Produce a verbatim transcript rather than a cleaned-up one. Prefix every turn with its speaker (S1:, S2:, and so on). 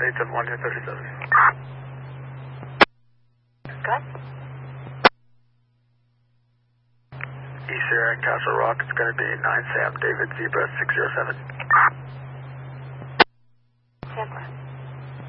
S1: eight seven one, thirty-seven.
S2: Got?
S1: East Sierra and Castle Rock, it's going to be nine Sam David Zebra six zero seven.
S2: Tampa.